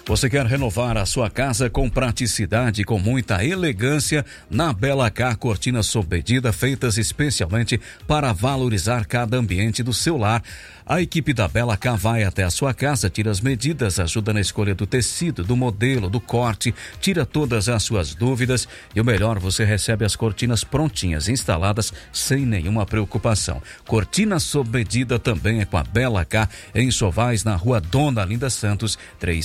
Você quer renovar a sua casa com praticidade e com muita elegância? Na Belacar, cortinas sob medida feitas especialmente para valorizar cada ambiente do seu lar. A equipe da Belacar vai até a sua casa, tira as medidas, ajuda na escolha do tecido, do modelo, do corte, tira todas as suas dúvidas e o melhor, você recebe as cortinas prontinhas, instaladas sem nenhuma preocupação. Cortinas sob medida também é com a Belacar, em Sovais, na rua Dona Linda Santos,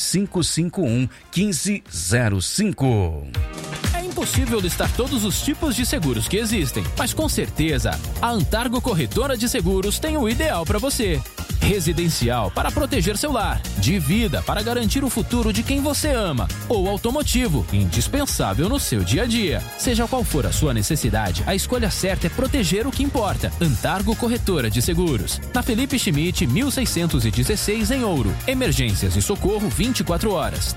3551-1505. É impossível listar todos os tipos de seguros que existem, mas com certeza a Antargo Corretora de Seguros tem o ideal para você. Residencial para proteger seu lar, de vida para garantir o futuro de quem você ama, ou automotivo, indispensável no seu dia a dia. Seja qual for a sua necessidade, a escolha certa é proteger o que importa. Antargo Corretora de Seguros, na Felipe Schmidt, 1616 em Ouro. Emergências e socorro 24 horas,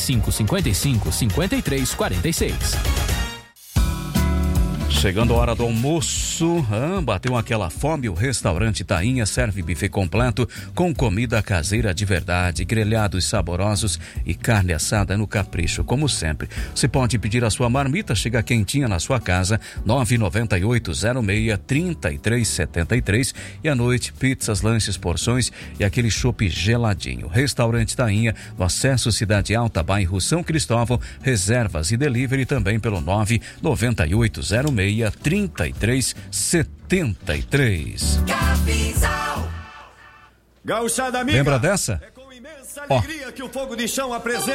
3555-5346. Chegando a hora do almoço, bateu aquela fome, o restaurante Tainha serve buffet completo com comida caseira de verdade, grelhados saborosos e carne assada no capricho, como sempre. Você pode pedir a sua marmita, chega quentinha na sua casa, 99806-3373 e à noite, pizzas, lanches, porções e aquele chopp geladinho. Restaurante Tainha, no acesso Cidade Alta, bairro São Cristóvão, reservas e delivery também pelo 99806-3373. Gauchada amiga. Lembra dessa? É com imensa alegria que o Fogo de Chão apresenta